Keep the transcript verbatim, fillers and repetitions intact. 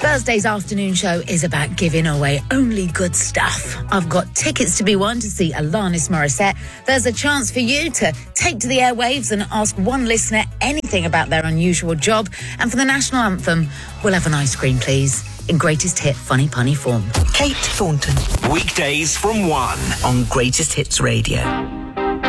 Thursday's afternoon show is about giving away only good stuff. I've got tickets to be won to see Alanis Morissette. There's a chance for you to take to the airwaves and ask one listener anything about their unusual job. And for the national anthem, we'll have an ice cream, please, in greatest hit funny punny form. Kate Thornton. Weekdays from one on Greatest Hits Radio.